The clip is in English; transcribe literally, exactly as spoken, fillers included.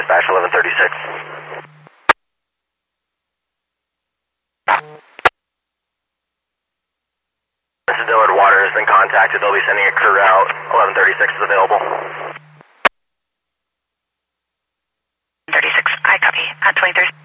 dispatch eleven thirty-six. This is Dillard Water has been contacted. They'll be sending a crew out. eleven thirty-six is available. thirty-six, I copy. At twenty-third.